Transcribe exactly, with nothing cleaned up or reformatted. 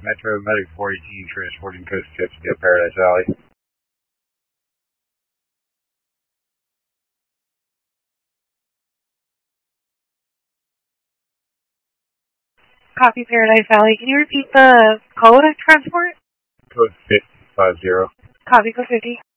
Metro Medic four eighteen transporting Coast fifty to Paradise Valley. Copy, Paradise Valley. Can you repeat the code of transport? Code fifty, five zero. Copy, code fifty.